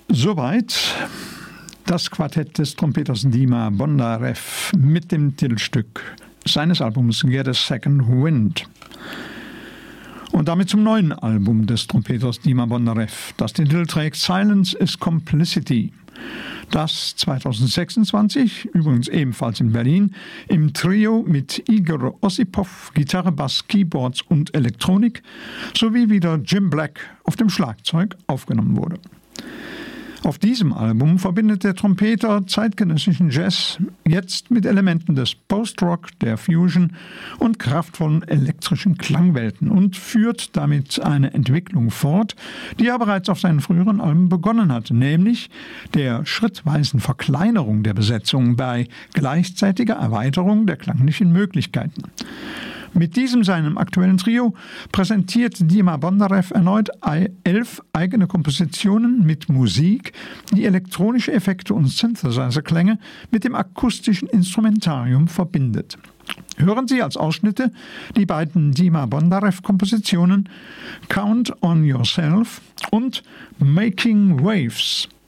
Soweit das Quartett des Trompeters Dima Bondarev mit dem Titelstück seines Albums Get a Second Wind. Und damit zum neuen Album des Trompeters Dima Bondarev, das den Titel trägt Silence is Complicity, das 2026, übrigens ebenfalls in Berlin, im Trio mit Igor Ossipov, Gitarre, Bass, Keyboards und Elektronik sowie wieder Jim Black auf dem Schlagzeug aufgenommen wurde. Auf diesem Album verbindet der Trompeter zeitgenössischen Jazz jetzt mit Elementen des Post-Rock, der Fusion und kraftvollen elektrischen Klangwelten und führt damit eine Entwicklung fort, die er bereits auf seinen früheren Alben begonnen hat, nämlich der schrittweisen Verkleinerung der Besetzung bei gleichzeitiger Erweiterung der klanglichen Möglichkeiten. Mit diesem seinem aktuellen Trio präsentiert Dima Bondarev erneut 11 eigene Kompositionen mit Musik, die elektronische Effekte und Synthesizer-Klänge mit dem akustischen Instrumentarium verbindet. Hören Sie als Ausschnitte die beiden Dima Bondarev-Kompositionen Count on Yourself und Making Waves.